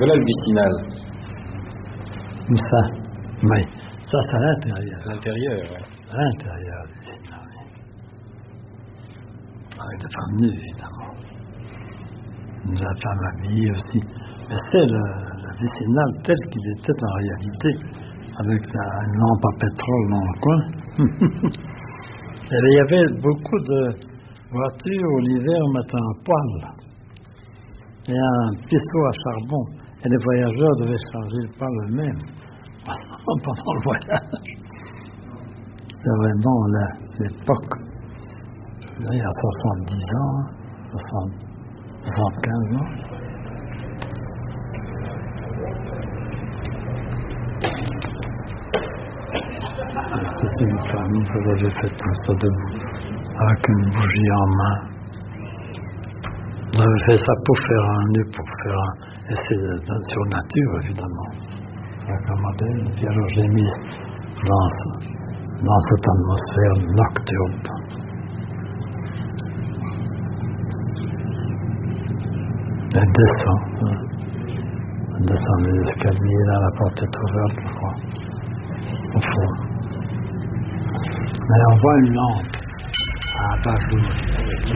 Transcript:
Voilà le vicinal. Comme ça. Oui. Ça, c'est à l'intérieur. L'intérieur, ouais. À l'intérieur du vicinal. Avec des femmes nues, évidemment. La femme habillée aussi. Mais c'est le vicinal tel qu'il était en réalité, avec une lampe à pétrole dans le coin. Et il y avait beaucoup de voitures où l'hiver on mettait un poêle et un pisseau à charbon. Et les voyageurs devaient charger le poêle eux-mêmes pendant le voyage. C'est vraiment l'époque, je veux dire, il y a 70 ans, 75 ans. C'est une femme que j'avais faite comme ça debout, avec une bougie en main. J'avais fait ça pour faire un nœud, pour faire un essai sur nature, évidemment. Avec un modèle. Puis alors je l'ai mise dans cette atmosphère nocturne. Elle descend les escaliers, là, la porte est ouverte, je crois, au fond. Mais on voit une lampe à bas jour.